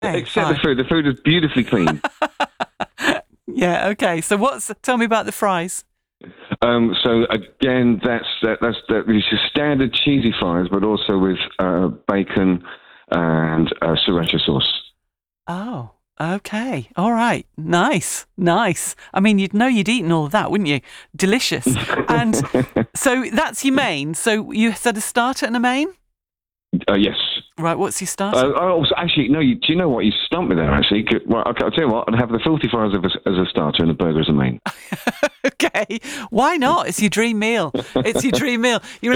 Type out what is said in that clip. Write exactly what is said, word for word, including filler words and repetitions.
Okay, Except fine. the food. The food is beautifully clean. Yeah, okay. So what's, tell me about the fries. Um, so again, that's that, that's that, these are standard cheesy fries, but also with uh, bacon and uh, sriracha sauce. Oh, okay. All right. Nice. Nice. I mean, you'd know you'd eaten all of that, wouldn't you? Delicious. And so that's your main. So you said a starter and a main? uh, yes. Right, what's your Uh, starter? oh, so actually, no. You, do you know what? You stumped me there. Actually, C- well, okay, I'll tell you what. I'd have the filthy fries as a, as a starter and the burger as a main. Okay. Why not? It's your dream meal. It's your dream meal. You're